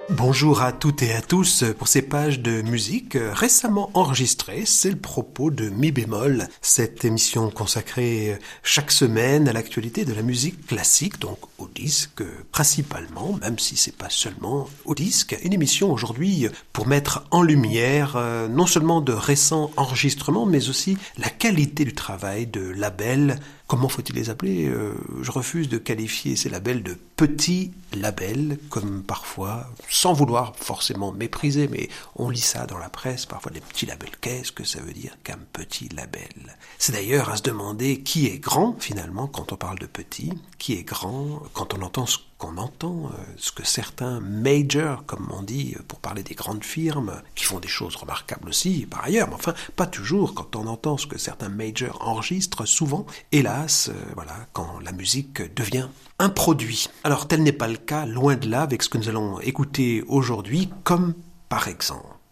Bonjour à toutes et à tous pour ces pages de musique récemment enregistrées. C'est le propos de Mi bémol, cette émission consacrée chaque semaine à l'actualité de la musique classique, donc au disque principalement, même si c'est pas seulement au disque. Une émission aujourd'hui pour mettre en lumière non seulement de récents enregistrements, mais aussi la qualité du travail de labels. Comment faut-il les appeler ? Je refuse de qualifier ces labels de petits labels, comme parfois, sans vouloir forcément mépriser, mais on lit ça dans la presse, parfois des petits labels. Qu'est-ce que ça veut dire qu'un petit label ? C'est d'ailleurs à se demander qui est grand, finalement, quand on parle de petit, qui est grand, quand on entend ce qu'on entend, ce que certains majors, comme on dit, pour parler des grandes firmes, qui font des choses remarquables aussi, par ailleurs, mais enfin, pas toujours, quand on entend ce que certains majors enregistrent, souvent, hélas, quand la musique devient un produit. Alors, tel n'est pas le cas, loin de là, avec ce que nous allons écouter aujourd'hui, comme par exemple